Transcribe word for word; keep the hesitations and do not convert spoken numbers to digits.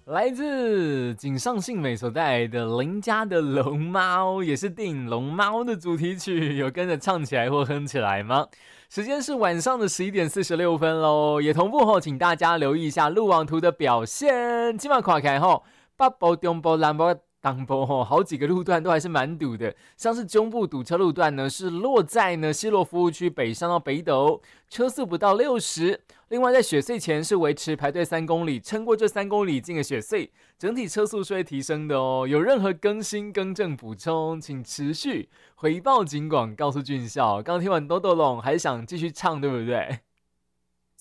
来自井上幸美所带来的邻家的龙猫，也是电影《龙猫》的主题曲，有跟着唱起来或哼起来吗？时间是晚上的十一点四十六分喽，也同步后，请大家留意一下路网图的表现。今晚跨开后，北部、中部、南部、东部吼，好几个路段都还是蛮堵的，像是中部堵车路段呢，是落在呢西螺服务区北上到北斗，车速不到六十。另外，在雪隧前是维持排队三公里，撑过这三公里进了雪隧，整体车速是会提升的哦。有任何更新、更正、补充，请持续回报警广，告诉俊孝。刚听完豆豆龙，还想继续唱，对不对？